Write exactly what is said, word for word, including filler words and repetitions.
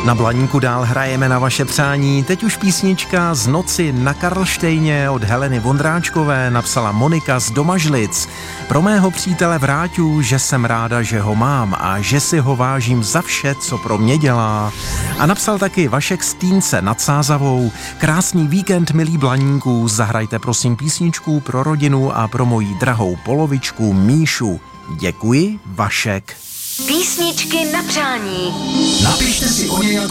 Na Blaníku dál hrajeme na vaše přání. Teď už písnička Z noci na Karlštejně od Heleny Vondráčkové napsala Monika z Domažlic. Pro mého přítele Vráťu, že jsem ráda, že ho mám a že si ho vážím za vše, co pro mě dělá. A napsal taky Vašek z Týnce nad Sázavou. Krásný víkend, milí Blaníků. Zahrajte prosím písničku pro rodinu a pro moji drahou polovičku Míšu. Děkuji, Vašek. Písničky na přání. Napište si o něj jako